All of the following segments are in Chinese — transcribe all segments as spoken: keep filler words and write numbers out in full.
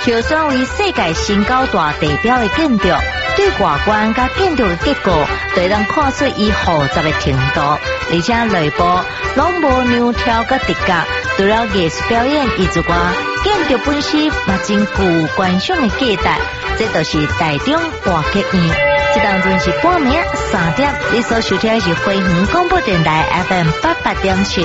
票选为世界新高大地标的建筑，对外观甲建筑的结构，都会当看出伊复杂的程度，而且内部拢无neu条甲直角。除了艺术表演以之外，建筑本身嘛真具观赏的价值。这就是台中话剧院。这当阵是半暝三点，你所收听的是花园广播电台 F M 八八点七。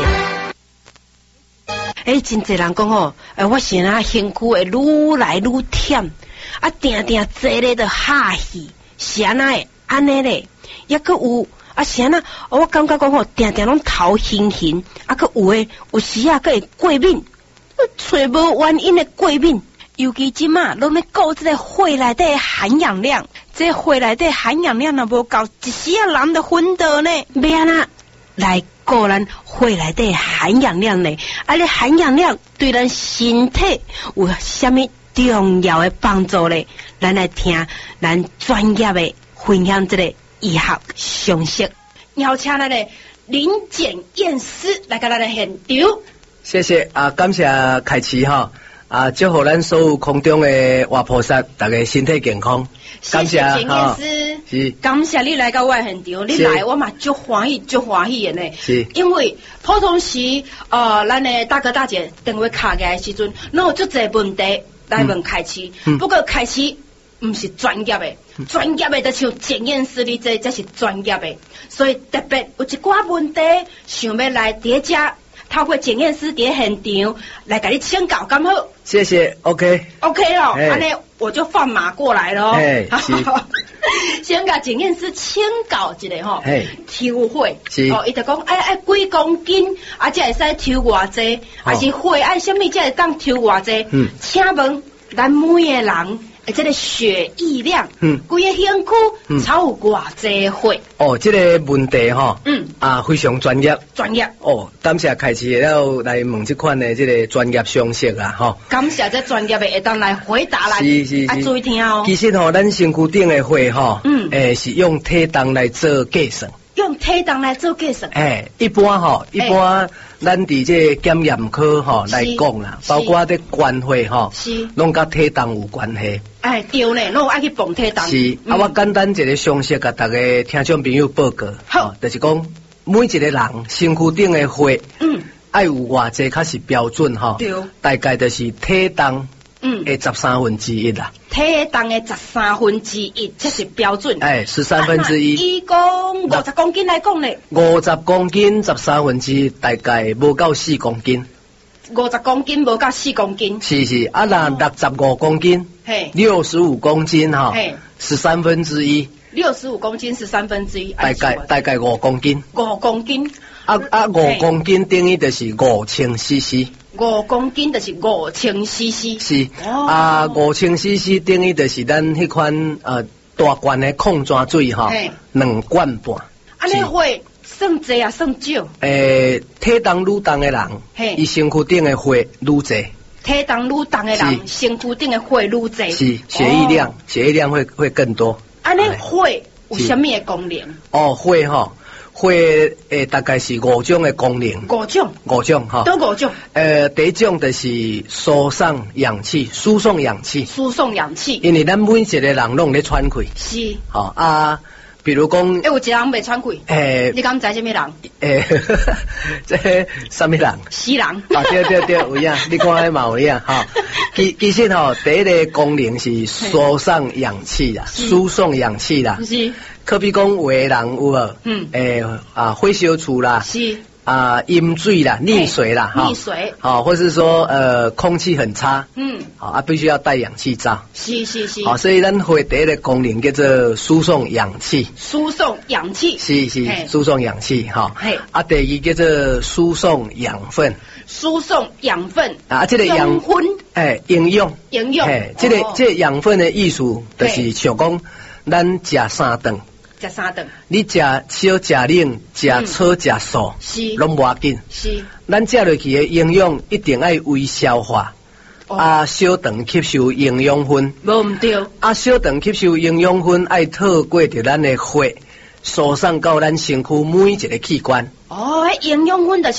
诶，真侪人讲哦，诶，我现在身躯会愈来愈忝，啊，定定坐咧就哈气，是安那会安尼咧？抑阁有啊，是安那？我感觉讲吼，定定拢头晕晕，啊，阁有诶，有时啊，阁会过敏，找无原因的过敏。尤其即马拢咧顾即个血内底含氧量，这血内底含氧量若无够，一时啊人就昏倒呢。要安那来顾咱血内底含氧量呢？啊，你含氧量对咱身体有虾米重要的帮助咧？咱来听咱专业的分享这个医学常识。邀请咱的林检验师来甲咱的现场。 谢谢啊，感谢开启哈。啊！祝福咱所有空中的活菩萨，大家身体健康。 感谢检验师，是感谢你来到我现场，你来我嘛足欢喜，足欢喜的呢。是，因为普通时呃，咱的大哥大姐电话卡起来的时阵，拢有足侪问题来问开启、嗯嗯。不过开启唔是专业的，专、嗯、业的就像检验师你这才是专业的，所以特别有一寡问题想要来叠加。透过检验师伫现场来给你请教，刚好。 谢谢 ，OK。 OK 咯，安尼我就放马过来了。哎，先甲检验师请教一下吼，抽血，哦，伊就讲爱爱几公斤，啊，才会使抽偌济，还是血爱什么才会当抽偌济？嗯，请问咱每个人。诶，这个血液量，嗯，规个身躯超有偌济血？ 哦，这个问题哈，嗯，啊，非常专业， 专业。 哦，感谢开始了来问这款的这个专业常识啦，哈。 感谢这专业的会当来回答来，是是是，啊，注意听哦。 其实吼，咱身躯顶的血哈，嗯，诶，是用体重来做计算。 用体重来做计算。 诶，一般吼，一般咱伫这检验科吼来讲啦，包括这关血吼，是，拢甲体重有关系。 哎，对呢，拢爱去磅体重。 是，嗯、啊，我简单一个常识，甲大家听众朋友报告。好，哦、就是讲每一个人身躯顶的血，嗯，爱有偌济较是标准吼。对。大概就是体重，嗯，的十三分之一啦。 体重的十三分之一，这是标准。 哎，十三分之一。 伊讲五十公斤来讲呢？ 五十公斤十三分之一，大概无到四公斤。 五十公斤无到四公斤。 是是，啊，那六十五公斤。嘿，六十五公斤哈，十三分之一。 六十五公斤是三分之一， 大概大概五公斤。 五公斤。 啊啊，五公斤等于就是五千 C C。 五公斤就是五千 C C。 是。哦、啊，五千 C C 等于就是咱迄款呃大罐的矿泉水哈，两罐半。 安尼会算济啊，算少？ 诶，体重愈重的人，伊身躯顶的血愈济。 体重愈重的人，身躯顶的血愈济， 是血液量，哦、血液量会会更多。 安尼血有什么功能？ 哦，血哈，血诶大概是五种的功能。 五种， 五种哈。 都五种。 呃，第一种就是输送氧气，输送氧气。 输送氧气。 因为咱每一个人拢咧喘气。 是。 好、哦、啊。比如讲， 诶，有一个人袂喘气，诶，你敢知什么人？ 诶，这什么人？ 死人。 啊，对对对，有影，你看迄嘛有影哈。其其实吼，第一个功能是输送氧气啦，输送氧气啦。是。可比讲有的人有无？嗯。诶啊，火烧厝啦。是。啊，饮水啦，溺水啦， 哈，溺水， 好，或是说呃，空气很差，嗯，好啊，必须要带氧气罩， 是是是， 好，所以咱血第一个功能叫做输送氧气， 输送氧气， 是是，输送氧气，哈，嘿，啊，第二叫做输送养分， 输送养分， 啊，这个养分， 哎，营养， 营养， 哎，这个、哦、这个养分的意思就是像讲，咱食三顿。 食三顿， 你食少食冷，食粗食素，是拢无要紧。是，咱食落去的营养一定爱微消化，哦、啊，小肠吸收营养分， 无唔对。 啊，小肠吸收营养分爱透过着咱的血，输送到咱身躯每一个器官。 哦，营养分就是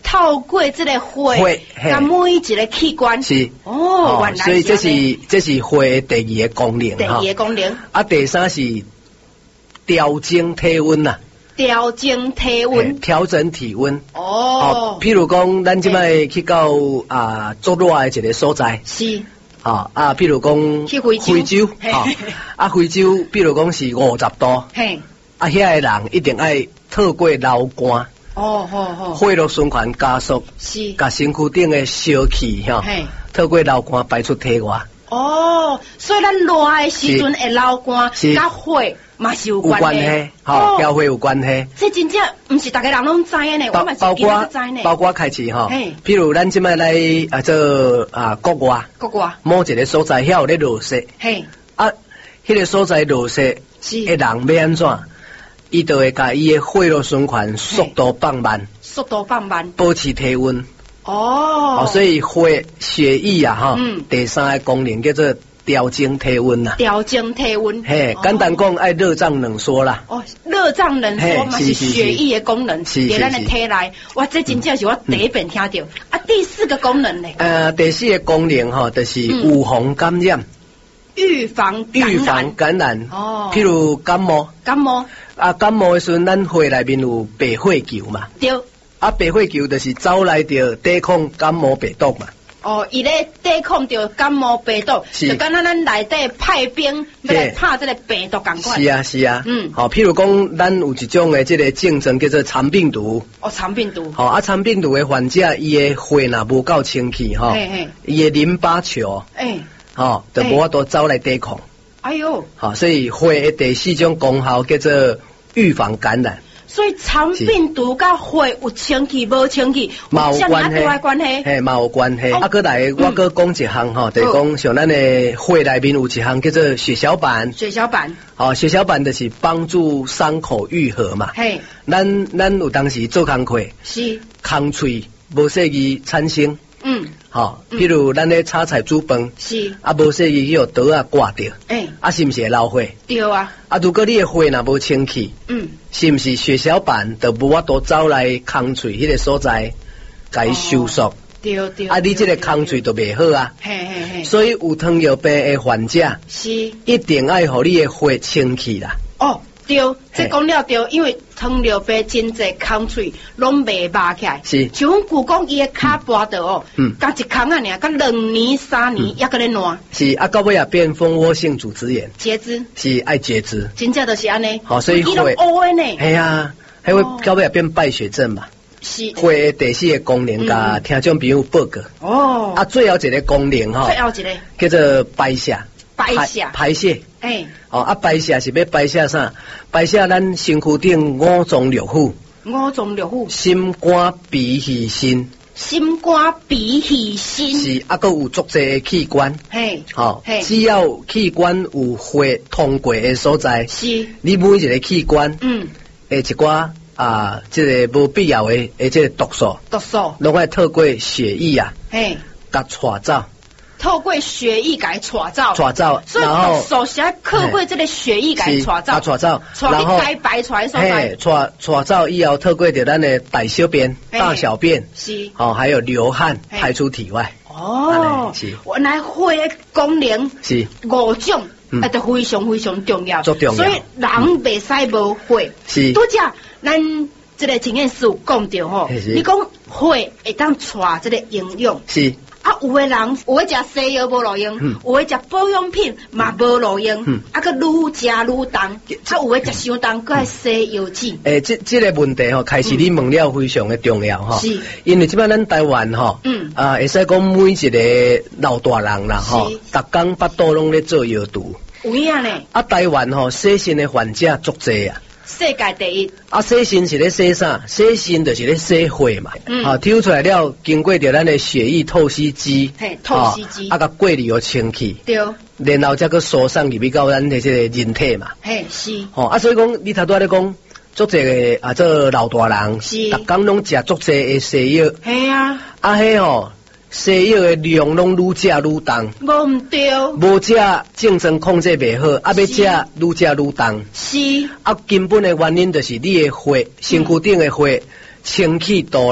透过这个血， 血甲每一个器官是哦，原来所以这这样是这是血的第二个功能第二个功能。 啊，第三是调整体温呐。 调整体温， 调整体温。 哦， 譬如讲，咱即摆去到啊足热的一个所在， 是。 啊啊，譬如讲去非洲， 非洲，啊啊非洲，譬如讲是五十度， 嘿， 啊遐个人一定爱透过流汗， 哦好好， 血液循环加速， 是， 甲身躯顶的烧气哈，透过流汗排出体外。 哦，所以咱热的时阵会流汗，甲血嘛是有关系， 吼，甲血有关系。 这真正毋是大家人拢知的呢，我嘛是今日知呢。 包括开始吼，譬如咱即摆来啊做啊国外， 国外某一个所在遐有咧落雪， 嘿， 啊，迄个所在落雪，是，个人要安怎？伊就会甲伊的血液循环速度放慢， 速度放慢， 保持体温。 哦， 所以血血液啊，哈，第三个功能叫做调整体温呐。 调整体温， 嘿，简单讲爱热胀冷缩啦。 哦，热胀冷缩嘛是血液的功能，在咱的体内。哇，这真正是我第一遍听到。啊，第四个功能呢？ 呃，第四个功能哈，就是预防感染。 预防预防感染。 哦， 譬如感冒。 感冒。 啊，感冒的时阵，咱血内面有白血球嘛。 对。啊， 白血球就是走来着抵抗感冒病毒嘛。 哦，伊咧抵抗着感冒病毒，就敢若咱内底派兵要来拍这个病毒共款。 是啊，是啊。 嗯。 好，譬如讲，咱有一种的这个症状叫做肠病毒。 哦，肠病毒。好啊，肠病毒的患者，伊的血若无够清气哈，伊的淋巴球，哎，哦，就无法度走来抵抗。 哎呦。好， 所以血的第四种功效叫做预防感染。 所以肠病毒甲血有清气无清气， 嘛有关系， 关系， 嘿，嘛有关系。啊，搁来我搁讲一项吼，就是讲像咱的血内面有一项叫做血小板。 血小板， 哦，血小板就是帮助伤口愈合嘛。嘿，咱咱有当时做工课，是空喙无细菌产生。嗯。好，譬如咱咧炒菜煮饭，是啊，无细菌去互刀啊刮掉，哎，啊是毋是会流血？ 对啊。 啊，如果你的血若无清气，嗯，是毋是血小板就无法度走来空喙迄个所在，甲伊收缩？ 对对。 啊，你这个空喙就袂好啊。嘿嘿嘿。所以有糖尿病的患者，是一定爱互你的血清气啦。哦。对，这讲了对，因为糖尿病真济空喙拢袂擘起来，是像阮舅公伊个骹跋倒哦，嗯，甲一空啊尔，甲两年三年抑个咧烂，是啊，到尾也变蜂窝性组织炎，截肢，是爱截肢，真正就是安尼，好，所以会乌的呢，系啊，还会到尾也变败血症嘛，是，血第四个功能，甲听众朋友报告，哦，啊，最后一个功能吼，最后一个叫做排泄。排泄，排泄，哎，哦，啊，排泄是要排泄啥？排泄咱身躯顶五脏六腑，五脏六腑，心肝脾肺肾，心肝脾肺肾是啊，佮有足济器官，嘿，好，只要器官有血通过的所在，是，你每一个器官，嗯，诶，一寡啊，这个无必要的诶，这个毒素，毒素，拢爱透过血液啊，嘿，甲带走。透过血液给带走，带走，所以毒素是要透过这个血液给带走，带走，然后该排出来所在，带带走以后，透过着咱的大小便、大小便，是，哦，还有流汗排出体外。哦，是，原来血的功能是五种，啊，都非常非常重要，重要，所以人袂使无血，是，拄只咱这个经验师有讲到吼，你讲血会当带这个营养，是。啊，有的人有的食西药无路用，嗯、有的食保养品嘛无路用，嗯、啊，佮愈食愈重，啊，有的食伤重，佮爱西药剂。诶、欸，这这个问题吼，开始你问了非常的重要吼，是，因为即摆咱台湾吼，嗯，啊，会使讲每一个老大人啦吼，逐工巴肚拢咧做药毒，有影呢。啊，台湾吼，洗肾的患者足济啊。世界第一啊！洗肾是咧洗啥？洗肾就是咧洗血嘛。嗯。啊，抽出来了，经过着咱的血液透析机，嘿，透析机，啊，甲过滤互清气。对。然后再个输送入去到咱的这个人体嘛。嘿，是。哦，啊，所以讲你头拄仔咧讲，足济个啊，做老大人，是，逐工拢食足济的西药。系啊。啊，迄吼。西药的量拢愈食愈重，无毋对，无食竞争控制袂好，啊要食愈食愈重，是啊根本的原因就是你的血身躯顶的血清气多啦，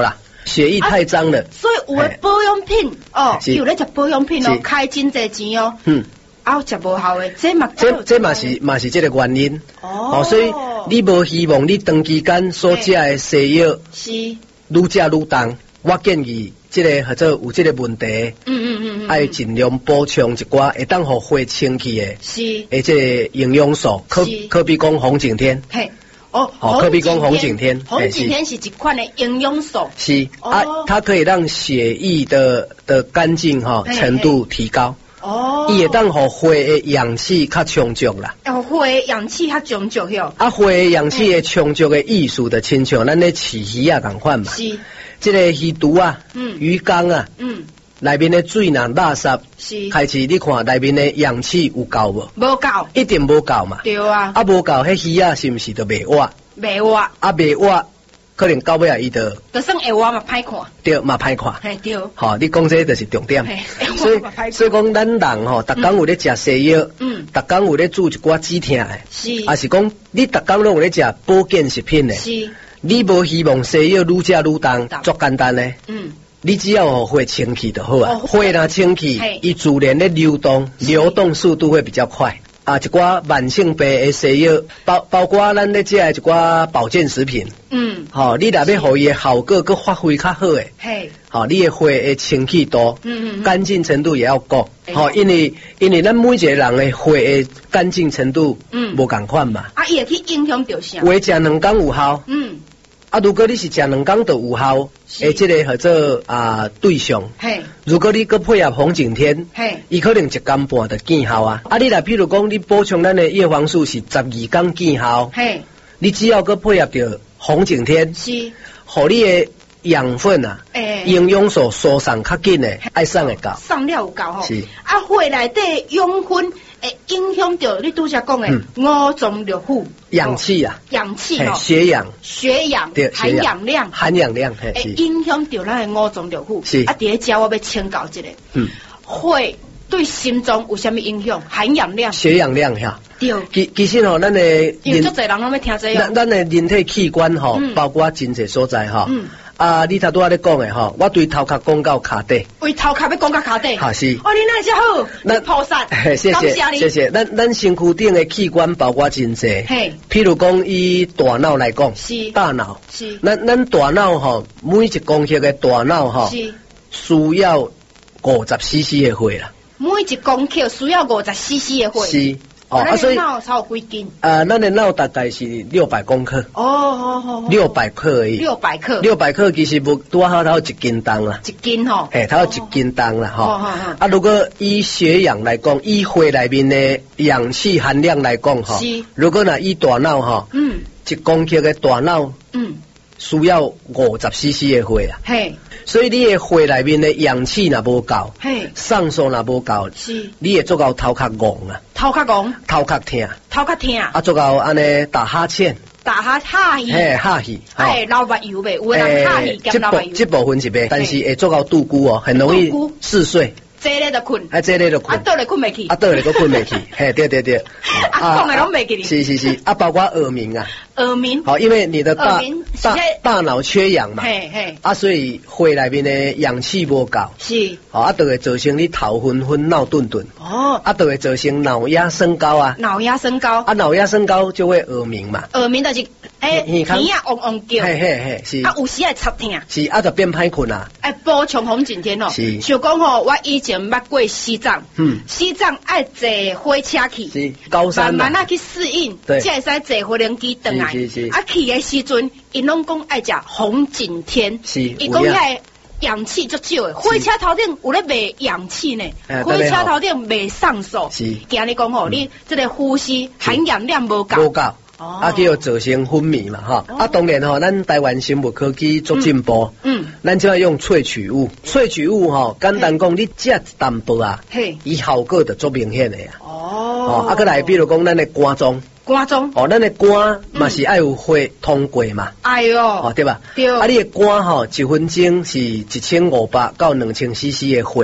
血液太脏了。 所以有的保养品哦，有咧食保养品哦，开真侪钱哦。嗯。啊，食无效的，这嘛这这嘛是嘛是这个原因。哦。所以你无希望你长期间所食的西药是愈食愈重。我建议这个或者有这个问题，嗯嗯嗯嗯，爱尽量补充一寡会当互血清气的，是，而且营养素，可可比讲红景天，嘿，哦，哦，可比讲红景天， 红景天是一款的营养素， 是，啊，它可以让血液的的干净哈程度提高。哦，伊会当互血的氧气较充足啦。 哦，血氧气较充足哟。 啊，血氧气的充足的意思就亲像咱咧饲鱼啊共款嘛。是。这个鱼肚啊，嗯，鱼缸啊，嗯，内面的水若垃圾，是开始你看内面的氧气有够无？ 无够， 一定无够嘛。 对啊。 啊，无够，迄鱼啊是毋是就袂活？ 袂活。 啊，袂活。可能到尾啊，伊就就算会活嘛歹看， 对嘛歹看， 嘿对， 好，你讲这就是重点，所以所以讲咱人吼，逐工有咧食西药，嗯，逐工有咧煮一寡止痛的，是，也是讲你逐工拢有咧食保健食品的，是，你无希望西药愈食愈重，足简单的，嗯，你只要互血清气就好啊，血若清气，伊自然咧流动，流动速度会比较快。啊，一寡慢性病的西药，包包括咱咧食一寡保健食品，嗯，吼、哦，你若要互伊的效果佮发挥较好诶，嘿，吼、哦，你的血的清气度，嗯嗯，干净程度也要够，吼、哦，因为因为咱每一个人的血的干净程度，嗯，无共款嘛， 啊，伊会去影响到啥？ 话食两工有效，嗯。啊，如果你是食两工就有效，诶，这个或者啊对象，嘿，如果你搁配合红景天，嘿，伊可能一工半就见效啊。啊，你若譬如讲你补充咱的叶黄素是十二工见效，嘿，你只要搁配合着红景天，是，互你的养分啊，诶，营养素输送较紧的，爱送会到， 送了有够吼，是，啊，血内底养分。会影响到你拄则讲的五脏六腑， 氧气啊， 氧气哦， 血氧， 血氧，含氧量， 含氧量， 会影响到咱的五脏六腑。是啊，第一招我要请教一个，嗯，血对心脏有啥物影响？含氧量， 血氧量哈。 对， 其其实吼，咱的有足侪人拢要听这个， 咱咱的人体器官吼，包括真侪所在哈。嗯。啊，你头拄仔咧讲诶吼，我对头壳讲到骹底， 为头壳要讲到骹底， 哈是。 哦，你那只好，咱菩萨， 谢谢谢谢。咱咱身躯顶诶器官包括真侪，嘿，譬如讲以大脑来讲，是大脑，是。咱咱大脑吼，每一公克诶大脑吼，是需要五十 C C 诶血啦。 每一公克需要五十 C C 诶血。是。哦，啊，所以脑才有几斤？ 啊，咱的脑大概是六百公克。哦哦哦，六百克而已。 六百克。 六百克其实无多好，它有一斤重啦。 一斤吼。 嘿，它有一斤重啦，吼。哦哦啊，如果以血氧来讲，以血内面的氧气含量来讲，吼。是。如果若以大脑吼，嗯，一公克的大脑，嗯，需要五十 C C 的血啊。嘿。所以你的血内面的氧气若无够，嘿，酸素若无够，是，你会做到头壳戆啊， 头壳戆， 头壳痛， 头壳痛， 啊，做到安尼打哈欠， 打哈哈气， 嘿，哈气， 哎，流目油呗，有人哈气兼流目油， 这部分是呗，但是会做到度孤哦，很容易嗜睡。 坐咧就困， 啊坐咧就困， 啊倒咧困袂去， 啊倒咧都困袂去，嘿对对对， 啊讲诶拢袂记哩， 是是是，啊包括耳鸣啊， 耳鸣， 好，因为你的大大大脑缺氧嘛，嘿嘿，啊所以血内面的氧气无够，是，好啊就会造成你头昏昏闹顿顿，哦，啊就会造成脑压升高啊， 脑压升高， 啊脑压升高就会耳鸣嘛， 耳鸣就是诶耳啊嗡嗡叫， 嘿嘿嘿是， 啊有时会插痛， 是啊就变歹困啊， 哎补充红景天哦，是，就讲吼我以前捌过西藏，嗯，西藏爱坐火车去， 是高山慢慢啊去适应，对，才会使坐火轮机转来，是是是，啊去的时阵，因拢讲爱食红景天，是，伊讲遐氧气足少的，火车头顶有咧卖氧气呢，火车头顶卖酸素，是，今日讲吼，你这个呼吸含氧量无够， 无够。哦、啊，叫造成昏迷嘛，哈、哦！啊，当然吼，咱台湾生物科技做进步，嗯，咱就要用萃取物，萃取物吼，简单讲，你食一淡薄啊，嘿，伊效果就足明显的呀。哦，啊，佮来，比如讲咱的肝脏， 肝脏， 哦，咱的肝嘛是爱有血通过嘛， 哎呦， 哦，对吧？对。啊，你的肝吼，一分钟是一千五百到两千 C C 的血嘛，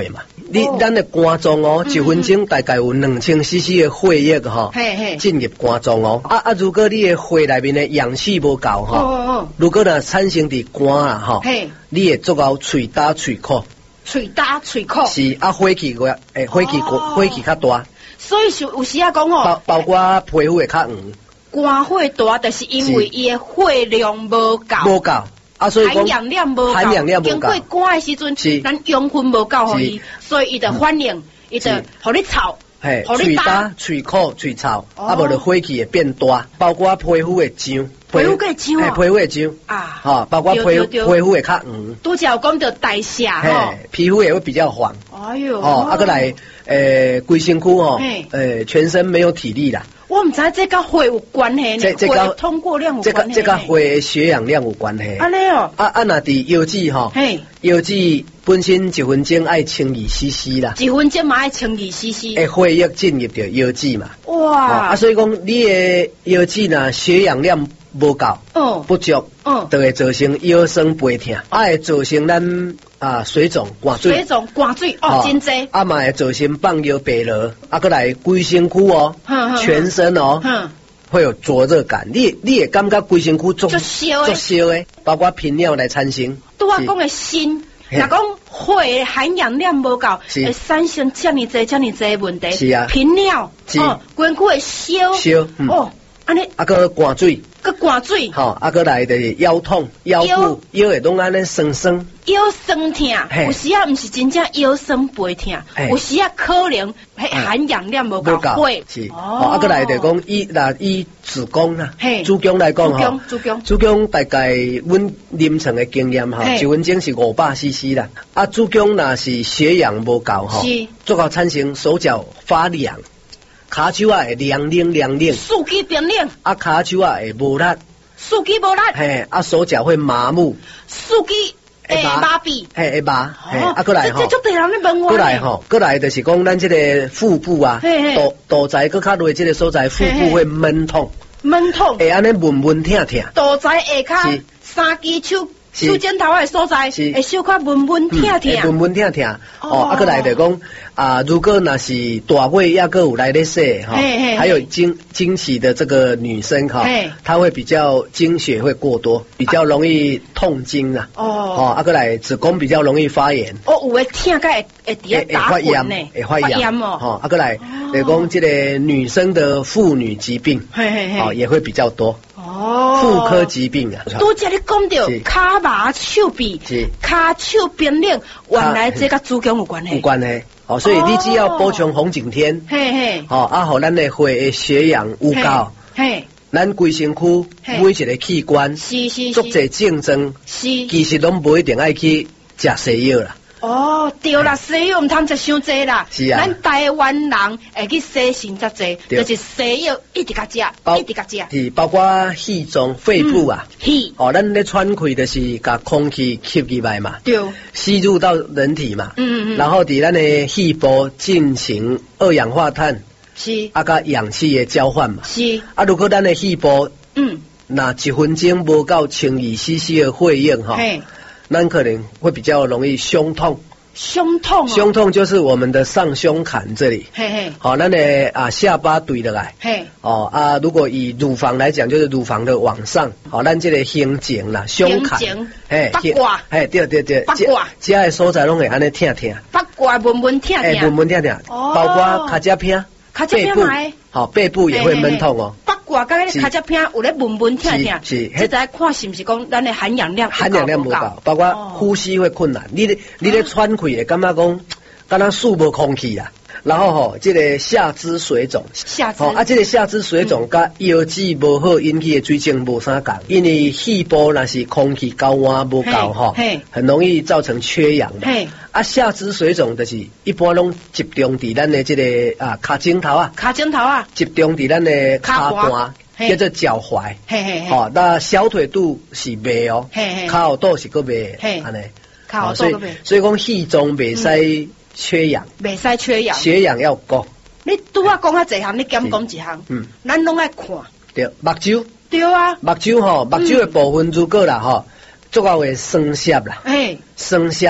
你咱的肝脏哦，一分钟大概有两千 C C 的血液哈，进入肝脏哦。啊啊，如果你的血里面的氧气不够哈，如果呢产生伫肝啊哈，你会做到喙焦喙苦。 喙焦喙苦。 是啊，火气个诶，火气个火气较大。 所以是有时啊讲哦， 包包括皮肤会较黄。 肝火大，就是因为伊的血量无够。 无够。啊，所以含氧量无够， 含氧量无够， 经过肝的时阵，咱养分无够互伊，所以伊就反应，伊就互你臭， 嘿，喙焦、喙苦、喙臭，啊，无就火气会变大，包括皮肤会痒， 皮肤会痒啊，皮肤会痒啊，哈，包括皮皮肤会较黄， 拄则有讲到代谢吼， 皮肤也会比较黄， 哎呦， 哦，啊，过来，诶，规身躯哦，诶，全身没有体力啦。 我唔知这甲血有关系呢，血通过量有关系。 这个血血氧量有关系。 安尼哦。 啊啊，那伫腰子吼，腰子本身一分钟爱千二 C C 啦。 一分钟嘛爱千二 C C。诶， 血液进入到腰子嘛。 哇！ 啊，所以讲你的腰子呐，血氧量无够，哦，不足，嗯，就会造成腰酸背痛，啊，会造成咱啊水肿、寒水。 水肿、寒水哦，真济。 啊嘛会造成放尿白落，啊，过来规身躯哦，全身哦，会有灼热感。你你也感觉规身躯做做烧诶，包括频尿来产生。 拄我讲的心，若讲血含氧量无够，会产生遮尔济、遮尔济问题。 是啊， 频尿，哦，规身躯会烧烧，哦， 安尼， 啊个寒水。 个寒水， 吼，啊，过来就是腰痛、腰部、腰会拢安尼酸酸， 腰酸痛，有时啊毋是真正腰酸背痛，有时啊可能迄含氧量无够，会是，哦，啊，过来就讲以那以子宫啊，子宫来讲吼， 子宫， 子宫大概阮临床的经验吼，一分钟是五百 C C 啦，啊，子宫若是血氧无够吼，最后产生手脚发凉。骹手啊会凉冷凉冷， 四肢变冷， 啊骹手啊会无力， 四肢无力， 嘿，啊手脚会麻木， 四肢会麻痹， 嘿会麻，嘿，啊过来吼， 这这对人咧问我， 过来吼，过来就是讲咱这个腹部啊，肚肚脐搁较落这个所在，腹部会闷痛， 闷痛， 会安尼闷闷痛痛， 肚脐下骹三只手。手指头的所在，会小可闷闷痛痛， 闷闷痛痛。哦，啊，过来就讲啊，如果那是大胃也个有来咧说哈，还有经经期的这个女生哈，她会比较经血会过多，比较容易痛经啊。哦，哦，啊，过来子宫比较容易发炎。 哦，有诶痛个会会会发炎呢， 会发炎哦。哦，啊，过来就讲这个女生的妇女疾病，哦也会比较多。哦，妇科疾病啊， 拄则你讲到骹麻手臂，骹手变冷，原来这甲子宫有关系， 有关系。哦，所以你只要补充红景天，嘿嘿，哦，啊，互咱的血血氧有够，嘿，咱规身躯每一个器官，是是是，做者竞争，是，其实拢不一定爱去食西药啦。 哦，对啦，西药唔通食伤济啦。是啊，咱台湾人会去洗肾则济，就是西药一直甲食，一直甲食。 是包括肺脏、肺部啊。 肺。 哦，咱咧喘气就是甲空气吸入来嘛。对。吸入到人体嘛。嗯嗯嗯。然后伫咱的肺部进行二氧化碳。是。啊，甲氧气的交换嘛。是。啊，如果咱的肺部，嗯，那一分钟无够千二 C C 的血液哈。咱可能会比较容易胸痛， 胸痛， 胸痛就是我们的上胸坎这里，嘿嘿，好，咱的啊下巴对得来，嘿，哦啊，如果以乳房来讲，就是乳房的往上，好，咱这个胸颈啦，胸坎， 嘿，八卦， 嘿，对对对， 八卦， 这个所在拢会安尼痛痛， 八卦闷闷痛痛， 哎，闷闷痛痛，包括脚趾片， 背部， 好，背部也会闷痛哦。 挂甲迄个脚趾片有咧闷闷痛痛，是，这在看是不是讲咱的含氧量含氧量不够，包括呼吸会困难，你咧你咧喘气会感觉讲，敢若数无空气啊，然后吼，这个下肢水肿， 下肢， 啊，这个下肢水肿甲腰肌无好引起的水肿无啥共，因为肺部若是空气高温无够吼，很容易造成缺氧嘛。啊，下肢水肿就是一般拢集中伫咱的这个啊脚趾头啊， 脚趾头啊， 集中伫咱的脚腕，叫做脚踝。嘿嘿嘿，好，那小腿肚是袂哦，脚后肚是个袂，安尼， 脚后肚个袂。 所以讲肺脏袂使缺氧， 袂使缺氧， 血氧要够。 你拄啊讲啊一项，你减讲一项，嗯，咱拢爱看。 对，目睭。 对啊， 目睭吼，目睭的部分如果啦吼，足够会酸涩啦，哎，酸涩。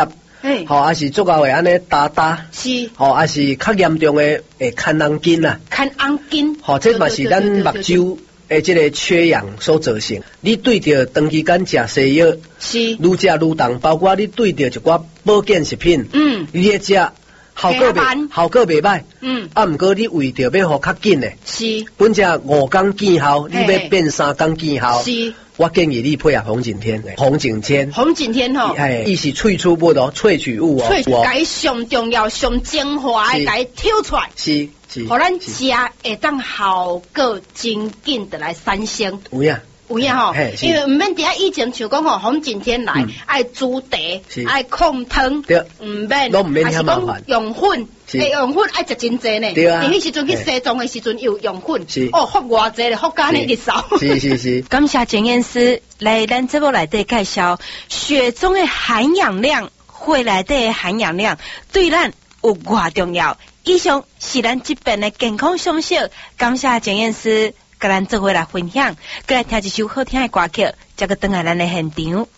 吼，还是足够会安尼打打， 是， 吼，还是较严重的诶看红筋啦， 看红筋， 吼，这嘛是咱目睭诶这个缺氧所造成。你对着长期间食西药， 是， 愈食愈重，包括你对着一寡保健食品， 嗯， 你咧食效果袂效果袂歹， 嗯， 啊，毋过你为着要互较紧诶， 是， 本只五工见效，你要变三工见效， 是。 我建议你配合红景天，红景天， 红景天吼， 哎，伊是萃出物哦，萃取物哦， 萃取该上重要、上精华的该挑出来， 是是， 互咱食会当效果真紧的来产生。 有影。 有影吼，因为毋免伫遐以前像讲吼，红景天来爱煮茶，爱控汤，毋免， 拢毋免遐麻烦。用粉，诶，用粉爱食真济呢。 对啊。 迄时阵去西藏的时阵有用粉，哦，福偌济咧，福甲你日扫。 是是是。 感谢检验师来咱节目内底介绍血中的含氧量，血内底的含氧量对咱有偌重要。以上是咱这边的健康常识，感谢检验师。甲咱做伙来分享，佮来听一首好听的歌曲，再个登来咱的现场。